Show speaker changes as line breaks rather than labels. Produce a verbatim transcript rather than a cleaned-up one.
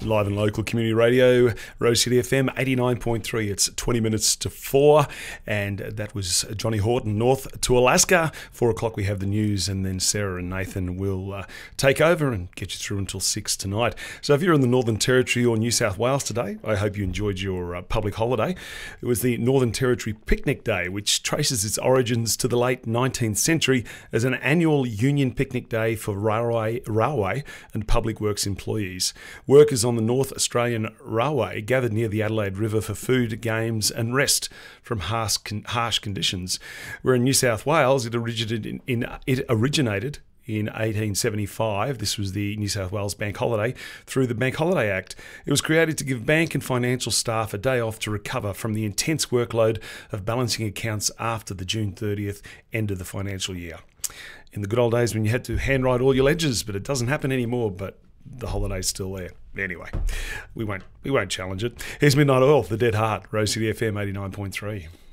Live and local community radio, Rose City F M eighty-nine point three. It's twenty minutes to four, and that was Johnny Horton, North to Alaska. Four o'clock we have the news, and then Sarah and Nathan will uh, take over and get you through until six tonight. So if you're in the Northern Territory or New South Wales today, I hope you enjoyed your uh, public holiday. It was the Northern Territory Picnic Day, which traces its origins to the late nineteenth century as an annual union picnic day for railway, railway and public works employees. Workers on the North Australian Railway gathered near the Adelaide River for food, games and rest from harsh, harsh conditions. Where in New South Wales, it originated in, in, it originated in eighteen seventy-five. This was the New South Wales Bank Holiday through the Bank Holiday Act. It was created to give bank and financial staff a day off to recover from the intense workload of balancing accounts after the June thirtieth end of the financial year. In the good old days when you had to handwrite all your ledgers, but it doesn't happen anymore, but the holiday's still there. Anyway, we won't we won't challenge it. Here's Midnight Oil, The Dead Heart, Rose City F M eighty-nine point three.